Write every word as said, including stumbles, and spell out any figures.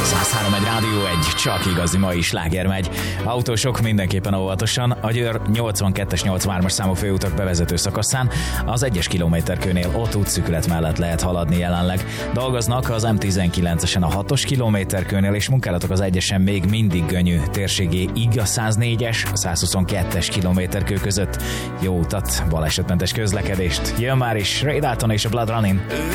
száz három egy Rádió egy, csak igazi mai sláger megy. Autósok mindenképpen óvatosan. A Győr nyolcvankettes nyolcvanhármas számú főutak bevezető szakaszán az egyes kilométerkőnél ott útszűkület mellett lehet haladni jelenleg. Dolgoznak az M tizenkilencesen a hatos kilométerkőnél, és munkálatok az egyesen még mindig Gönyű térségé ig a száznégyes, százhuszonkettes kilométerkő között. Jó utat, balesetmentes közlekedést. Jön már is Ray Dalton és a Blood Running.